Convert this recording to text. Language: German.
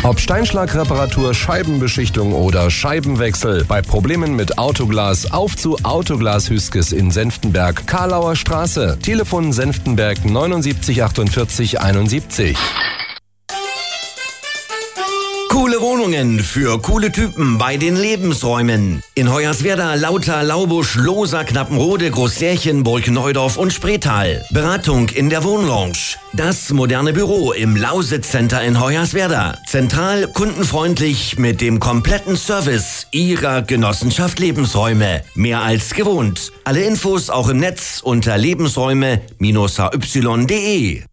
Ob Steinschlagreparatur, Scheibenbeschichtung oder Scheibenwechsel. Bei Problemen mit Autoglas auf zu Autoglas Hüskes in Senftenberg, Karlauer Straße. Telefon Senftenberg 79 48 71. Coole Wohnungen für coole Typen bei den Lebensräumen. In Hoyerswerda, Lauter, Laubusch, Lohsa, Knappenrode, Großsärchen, Burgneudorf und Spreetal. Beratung in der Wohnlounge. Das moderne Büro im Lausitz Center in Hoyerswerda. Zentral, kundenfreundlich mit dem kompletten Service Ihrer Genossenschaft Lebensräume. Mehr als gewohnt. Alle Infos auch im Netz unter lebensräume-hy.de.